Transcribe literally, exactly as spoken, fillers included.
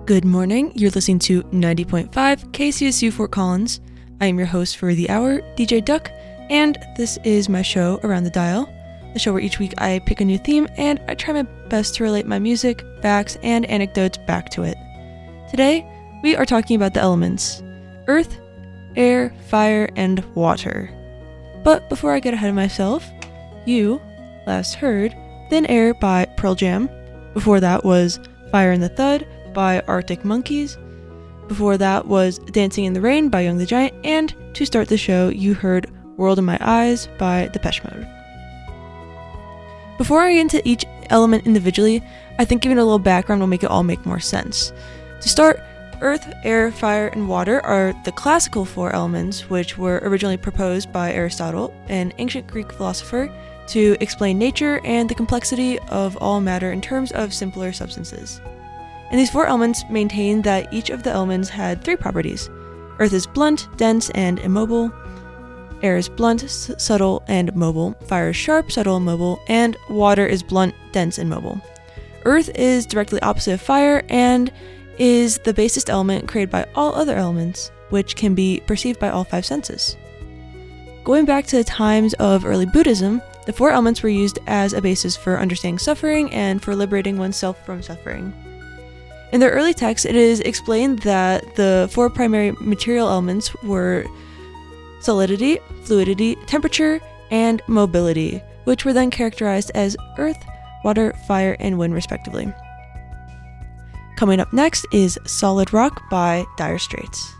Good morning, you're listening to ninety point five K C S U Fort Collins. I am your host for the hour, D J Duck, and this is my show, Around the Dial, the show where each week I pick a new theme and I try my best to relate my music, facts, and anecdotes back to it. Today, we are talking about the elements: earth, air, fire, and water. But before I get ahead of myself, you last heard Thin Air by Pearl Jam. Before that was Fire in the Thud by Arctic Monkeys. Before that was Dancing in the Rain by Young the Giant. And to start the show, you heard World in My Eyes by Depeche Mode. Before I get into each element individually, I think giving a little background will make it all make more sense. To start, earth, air, fire, and water are the classical four elements which were originally proposed by Aristotle, an ancient Greek philosopher, to explain nature and the complexity of all matter in terms of simpler substances. And these four elements maintain that each of the elements had three properties. Earth is blunt, dense, and immobile. Air is blunt, s- subtle, and mobile. Fire is sharp, subtle, and mobile. And water is blunt, dense, and mobile. Earth is directly opposite of fire and is the basest element created by all other elements, which can be perceived by all five senses. Going back to the times of early Buddhism, the four elements were used as a basis for understanding suffering and for liberating oneself from suffering. In their early texts, it is explained that the four primary material elements were solidity, fluidity, temperature, and mobility, which were then characterized as earth, water, fire, and wind, respectively. Coming up next is Solid Rock by Dire Straits.